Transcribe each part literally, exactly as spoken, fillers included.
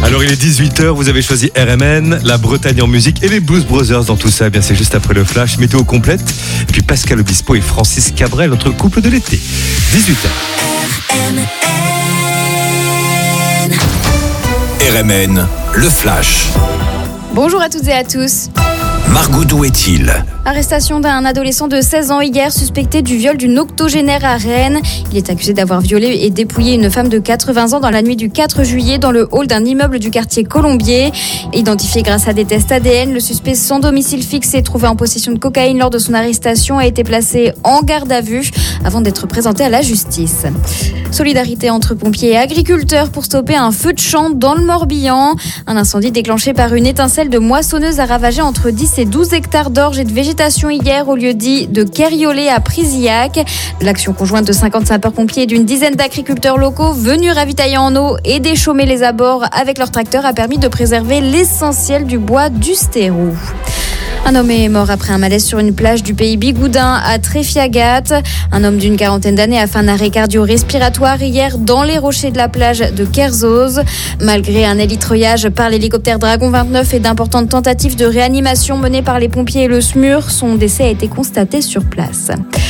Alors il est dix-huit heures, vous avez choisi R M N, la Bretagne en musique et les Blues Brothers dans tout ça. Eh bien c'est juste après le flash, météo complète. Et puis Pascal Obispo et Francis Cabrel, notre couple de l'été. dix-huit heures. R M N. R M N, le flash. Bonjour à toutes et à tous. Margot, d'où est-il ? Arrestation d'un adolescent de seize ans hier, suspecté du viol d'une octogénaire à Rennes. Il est accusé d'avoir violé et dépouillé une femme de quatre-vingts ans dans la nuit du quatre juillet dans le hall d'un immeuble du quartier Colombier. Identifié grâce à des tests A D N, le suspect sans domicile fixe et trouvé en possession de cocaïne lors de son arrestation a été placé en garde à vue avant d'être présenté à la justice. Solidarité entre pompiers et agriculteurs pour stopper un feu de champ dans le Morbihan. Un incendie déclenché par une étincelle de moissonneuse a ravagé entre dix et douze hectares d'orge et de végétation hier au lieu dit de Kerriolé à Prizillac. L'action conjointe de cinquante sapeurs-pompiers et d'une dizaine d'agriculteurs locaux venus ravitailler en eau et déchaumer les abords avec leurs tracteurs a permis de préserver l'essentiel du bois du Stérou. Un homme est mort après un malaise sur une plage du pays Bigoudin à Tréfiagat. Un homme d'une quarantaine d'années a fait un arrêt cardio-respiratoire hier dans les rochers de la plage de Kerzoz. Malgré un hélitreuillage par l'hélicoptère Dragon vingt-neuf et d'importantes tentatives de réanimation menées par les pompiers et le S M U R, son décès a été constaté sur place.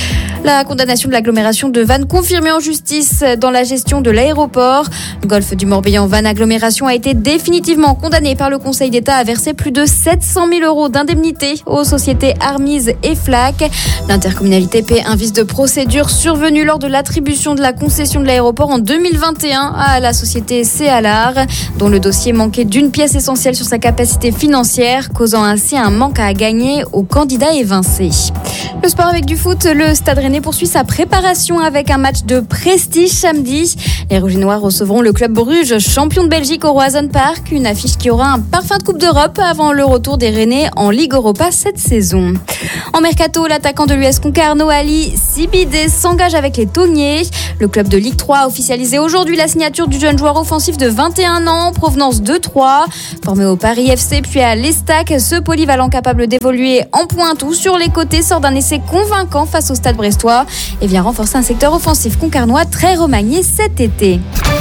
La condamnation de l'agglomération de Vannes confirmée en justice dans la gestion de l'aéroport. Golfe du Morbihan Vannes Agglomération a été définitivement condamné par le Conseil d'État à verser plus de sept cent mille euros d'indemnité aux sociétés Armise et Flac. L'intercommunalité paie un vice de procédure survenu lors de l'attribution de la concession de l'aéroport en deux mille vingt et un à la société Céalar, dont le dossier manquait d'une pièce essentielle sur sa capacité financière, causant ainsi un manque à gagner aux candidats évincés. Le sport avec du foot, le Stade Rennais poursuit sa préparation avec un match de prestige samedi. Les Rouges et Noirs recevront le club Bruges, champion de Belgique au Roazhon Park, une affiche qui aura un parfum de Coupe d'Europe avant le retour des Rennais en Ligue Europa cette saison. En mercato, l'attaquant de l'U S Concarneau Ali Sibidé s'engage avec les Taugnais. Le club de Ligue trois a officialisé aujourd'hui la signature du jeune joueur offensif de vingt et un ans, provenance de Troyes. Formé au Paris F C puis à l'Estac, ce polyvalent capable d'évoluer en pointe ou sur les côtés sort d'un essai convaincant face au Stade brestois et vient renforcer un secteur offensif concarnois très remanié cet été.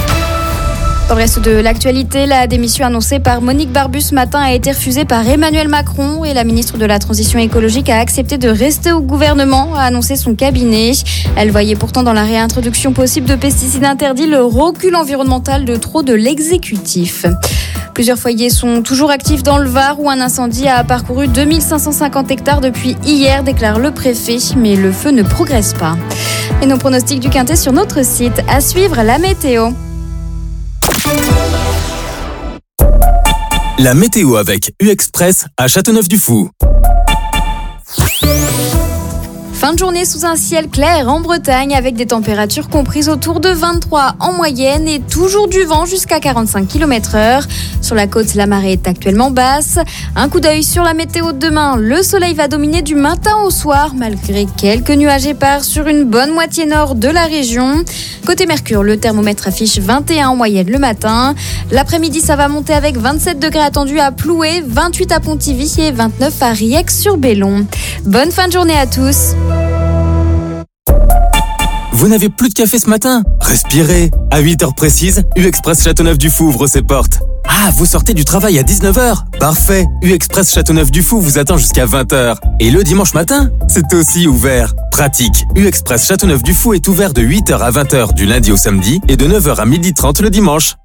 Au reste de l'actualité, la démission annoncée par Monique Barbu ce matin a été refusée par Emmanuel Macron et la ministre de la Transition écologique a accepté de rester au gouvernement, a annoncé son cabinet. Elle voyait pourtant dans la réintroduction possible de pesticides interdits le recul environnemental de trop de l'exécutif. Plusieurs foyers sont toujours actifs dans le Var où un incendie a parcouru deux mille cinq cent cinquante hectares depuis hier, déclare le préfet, mais le feu ne progresse pas. Et nos pronostics du Quintet sur notre site. À suivre, la météo. La météo avec U-Express à Châteauneuf-du-Fou. Fin de journée sous un ciel clair en Bretagne avec des températures comprises autour de vingt-trois en moyenne et toujours du vent jusqu'à quarante-cinq kilomètres heure. Sur la côte, la marée est actuellement basse. Un coup d'œil sur la météo de demain. Le soleil va dominer du matin au soir malgré quelques nuages épars sur une bonne moitié nord de la région. Côté Mercure, le thermomètre affiche vingt et un en moyenne le matin. L'après-midi, ça va monter avec vingt-sept degrés attendus à Ploué, vingt-huit à Pontivy et vingt-neuf à Riec-sur-Bellon. Bonne fin de journée à tous. Vous n'avez plus de café ce matin ? Respirez. À huit heures précises, U-Express Châteauneuf-du-Fou ouvre ses portes. Ah, vous sortez du travail à dix-neuf heures ? Parfait. U-Express Châteauneuf-du-Fou vous attend jusqu'à vingt heures. Et le dimanche matin, c'est aussi ouvert. Pratique. U-Express Châteauneuf-du-Fou est ouvert de huit heures à vingt heures du lundi au samedi et de neuf heures à midi trente le dimanche.